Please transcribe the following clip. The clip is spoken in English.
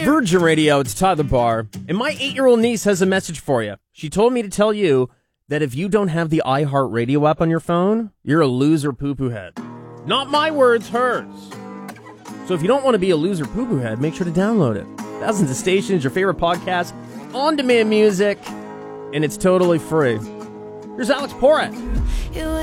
Virgin Radio, it's Tyler Barr, and my 8-year-old niece has a message for you. She told me to tell you that if you don't have the iHeartRadio app on your phone, you're a loser poo-poo head. Not my words, hers. So if you don't want to be a loser poo-poo head, make sure to download it. Thousands of stations, your favorite podcasts, on-demand music, and it's totally free. Here's Alex Porat.